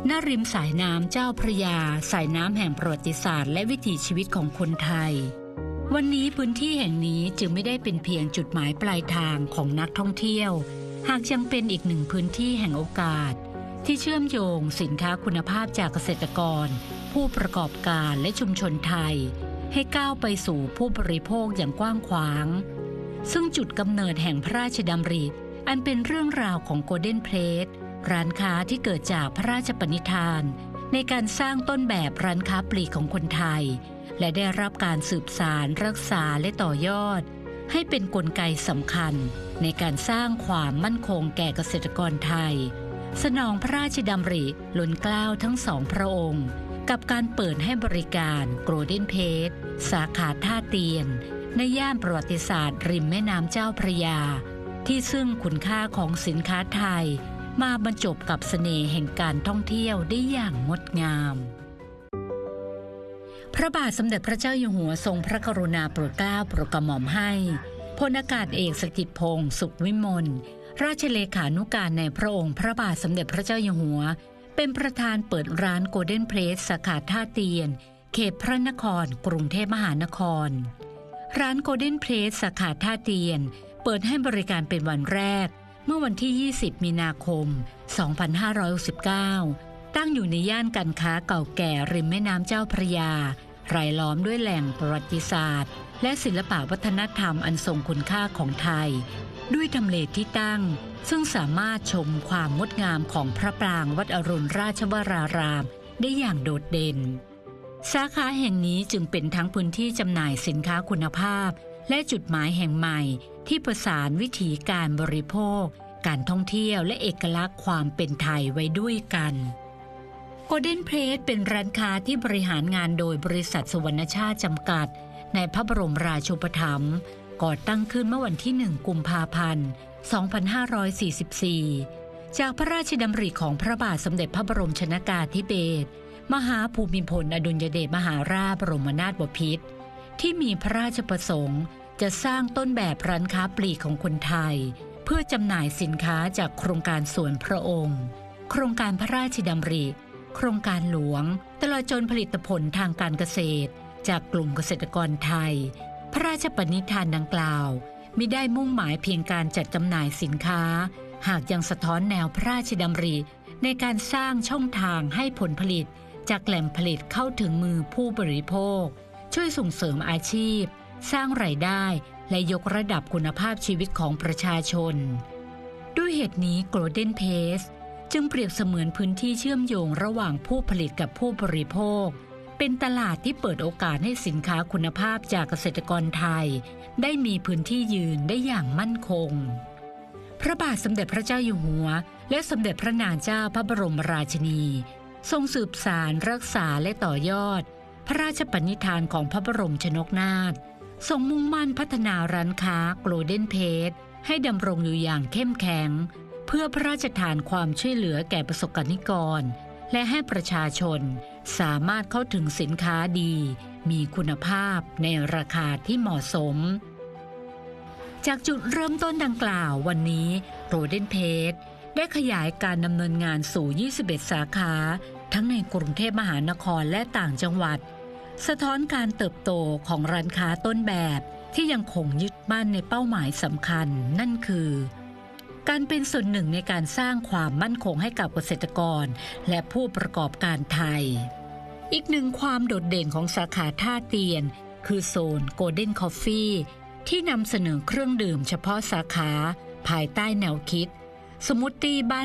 ณริมสายน้ำเจ้าพระยาสายน้ำแห่งประวัติศาสตร์และวิถีชีวิตของคนไทยวันนี้พื้นที่แห่งนี้จึงไม่ได้เป็นเพียงจุดหมายปลายทางของนักท่องเที่ยวหากยังเป็นอีกหนึ่งพื้นที่แห่งโอกาสที่เชื่อมโยงสินค้าคุณภาพจากเกษตรกรผู้ประกอบการและชุมชนไทยให้ก้าวไปสู่ผู้บริโภคอย่างกว้างขวางซึ่งจุดกำเนิดแห่งพระราชดำริอันเป็นเรื่องราวของโกลเด้นเพลสร้านค้าที่เกิดจากพระราชปณิธานในการสร้างต้นแบบร้านค้าปลีกของคนไทยและได้รับการสืบสานรักษาและต่อยอดให้เป็นกลไกสำคัญในการสร้างความมั่นคงแก่เกษตรกรไทยสนองพระราชดำริล้นเกล้าทั้งสองพระองค์กับการเปิดให้บริการโกลเด้นเพลสสาขาท่าเตียนในย่านประวัติศาสตร์ริมแม่น้ำเจ้าพระยาที่ซึ่งคุณค่าของสินค้าไทยมาบรรจบกับเสน่ห์แห่งการท่องเที่ยวได้อย่างงดงามพระบาทสมเด็จพระเจ้าอยู่หัวทรงพระกรุณาโปรดเกล้าโปรดกระหม่อมให้พลอากาศเอกสถิตพงษ์สุขวิมลราชเลขานุการในพระองค์พระบาทสมเด็จพระเจ้าอยู่หัวเป็นประธานเปิดร้านโกลเด้นเพลสสาขาท่าเตียนเขตพระนครกรุงเทพมหานครร้านโกลเด้นเพลสสาขาท่าเตียนเปิดให้บริการเป็นวันแรกเมื่อวันที่20มีนาคม2569ตั้งอยู่ในย่านการค้าเก่าแก่ริมแม่น้ำเจ้าพระยารายล้อมด้วยแหล่งประวัติศาสตร์และศิลปวัฒนธรรมอันทรงคุณค่าของไทยด้วยทำเลที่ตั้งซึ่งสามารถชมความงดงามของพระปรางวัดอรุณราชวรารามได้อย่างโดดเด่นสาขาแห่งนี้จึงเป็นทั้งพื้นที่จำหน่ายสินค้าคุณภาพและจุดหมายแห่งใหม่ที่ประสานวิถีการบริโภคการท่องเที่ยวและเอกลักษณ์ความเป็นไทยไว้ด้วยกันโกลเด้นเพลสเป็นร้านค้าที่บริหารงานโดยบริษัทสุวรรณชาติจำกัดในพระบรมราชูปถัมภ์ก่อตั้งขึ้นเมื่อวันที่1กุมภาพันธ์2544จากพระราชดำริของพระบาทสมเด็จพระบรมชนกาธิเบศรมหาภูมิพลอดุลยเดชมหาราชบรมนาถบพิตรที่มีพระราชประสงค์จะสร้างต้นแบบร้านค้าปลีกของคนไทยเพื่อจำหน่ายสินค้าจากโครงการส่วนพระองค์โครงการพระราชดำริโครงการหลวงตลอดจนผลิตผลทางการเกษตรจากกลุ่มเกษตรกรไทยพระราชปณิธานดังกล่าวมิได้มุ่งหมายเพียงการจัดจำหน่ายสินค้าหากยังสะท้อนแนวพระราชดำริในการสร้างช่องทางให้ผลผลิตจากแหล่งผลิตเข้าถึงมือผู้บริโภคช่วยส่งเสริมอาชีพสร้างรายได้และยกระดับคุณภาพชีวิตของประชาชนด้วยเหตุนี้โกลเด้นเพลสจึงเปรียบเสมือนพื้นที่เชื่อมโยงระหว่างผู้ผลิตกับผู้บริโภคเป็นตลาดที่เปิดโอกาสให้สินค้าคุณภาพจากเกษตรกรไทยได้มีพื้นที่ยืนได้อย่างมั่นคงพระบาทสมเด็จพระเจ้าอยู่หัวและสมเด็จพระนางเจ้าพระบรมราชินีทรงสืบสานรักษาและต่อยอดพระราชปณิธานของพระบรมชนกนาถทรงมุ่งมั่นพัฒนาร้านค้าโกลเด้นเพลสให้ดำรงอยู่อย่างเข้มแข็งเพื่อพระราชทานความช่วยเหลือแก่ประสบกนิกรและให้ประชาชนสามารถเข้าถึงสินค้าดีมีคุณภาพในราคาที่เหมาะสมจากจุดเริ่มต้นดังกล่าววันนี้โกลเด้นเพลสได้ขยายการดำเนินงานสู่21สาขาทั้งในกรุงเทพมหานครและต่างจังหวัดสะท้อนการเติบโตของร้านค้าต้นแบบที่ยังคงยึดมั่นในเป้าหมายสำคัญนั่นคือการเป็นส่วนหนึ่งในการสร้างความมั่นคงให้กับเกษตรกรและผู้ประกอบการไทยอีกหนึ่งความโดดเด่นของสาขาท่าเตียนคือโซนโกลเด้นคอฟฟี่ที่นำเสนอเครื่องดื่มเฉพาะสาขาภายใต้แนวคิดสมูทตี้บ้าน